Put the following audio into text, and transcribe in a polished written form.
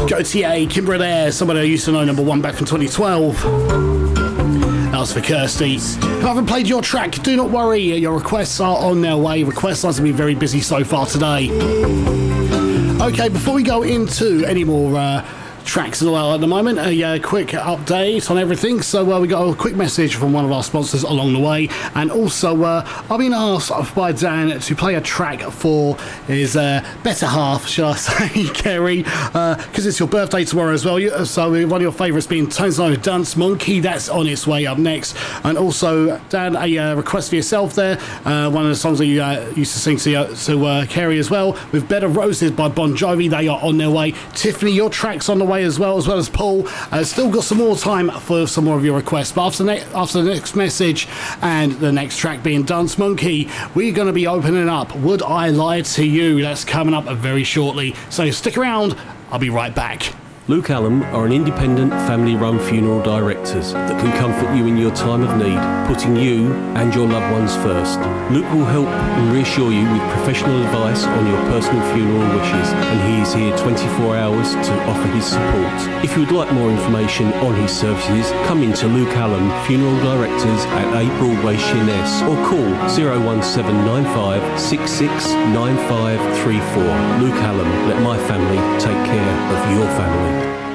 Gautier, Kimber there, somebody I used to know, number one back from 2012. That was for Kirsty. If I haven't played your track, do not worry, your requests are on their way. Request lines have been very busy so far today. Okay, before we go into any more tracks as well at the moment, a quick update on everything. So we got a quick message from one of our sponsors along the way, and also I've been asked by Dan to play a track for his better half, should I say, Kerry, because it's your birthday tomorrow as well. So one of your favourites being Tones Like Dance Monkey, that's on its way up next. And also, Dan, a request for yourself there, one of the songs that you used to sing to Kerry as well, with Bed of Roses by Bon Jovi. They are on their way. Tiffany, your track's on the way as well as Paul. Still got some more time for some more of your requests, but after the next message and the next track being Dance Monkey, we're going to be opening up Would I Lie to You. That's coming up very shortly, so stick around, I'll be right back. Luke Allen are an independent family-run funeral directors that can comfort you in your time of need, putting you and your loved ones first. Luke will help and reassure you with professional advice on your personal funeral wishes, and he is here 24 hours to offer his support. If you would like more information on his services, come into Luke Allen Funeral Directors at 8 Broadway, Sheerness, or call 01795 669534. Luke Allen, let my family take care of your family.